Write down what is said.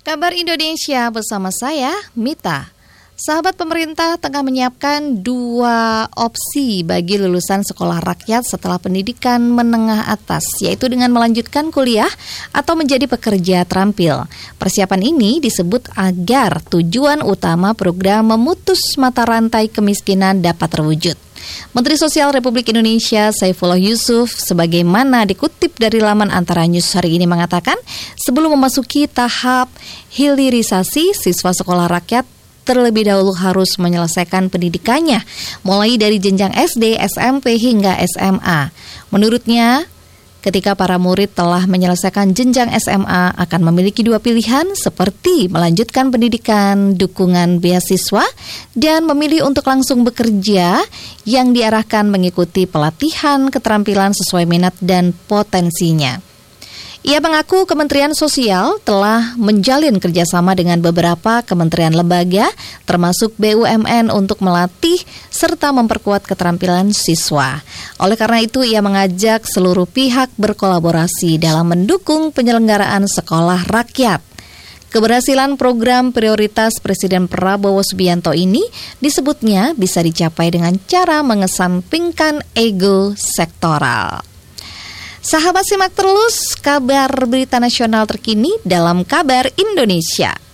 Kabar Indonesia bersama saya, Mita. Sahabat pemerintah tengah menyiapkan 2 opsi bagi lulusan sekolah rakyat setelah pendidikan menengah atas, yaitu dengan melanjutkan kuliah atau menjadi pekerja terampil. Persiapan ini disebut agar tujuan utama program memutus mata rantai kemiskinan dapat terwujud. Menteri Sosial Republik Indonesia Saifullah Yusuf sebagaimana dikutip dari laman Antara News hari ini mengatakan, sebelum memasuki tahap hilirisasi, siswa sekolah rakyat terlebih dahulu harus menyelesaikan pendidikannya mulai dari jenjang SD, SMP hingga SMA. Menurutnya, ketika para murid telah menyelesaikan jenjang SMA akan memiliki 2 pilihan seperti melanjutkan pendidikan dukungan beasiswa dan memilih untuk langsung bekerja yang diarahkan mengikuti pelatihan keterampilan sesuai minat dan potensinya. Ia mengaku Kementerian Sosial telah menjalin kerjasama dengan beberapa kementerian lembaga, termasuk BUMN untuk melatih serta memperkuat keterampilan siswa. Oleh karena itu, ia mengajak seluruh pihak berkolaborasi dalam mendukung penyelenggaraan sekolah rakyat. Keberhasilan program prioritas Presiden Prabowo Subianto ini disebutnya bisa dicapai dengan cara mengesampingkan ego sektoral. Sahabat, simak terus kabar berita nasional terkini dalam Kabar Indonesia.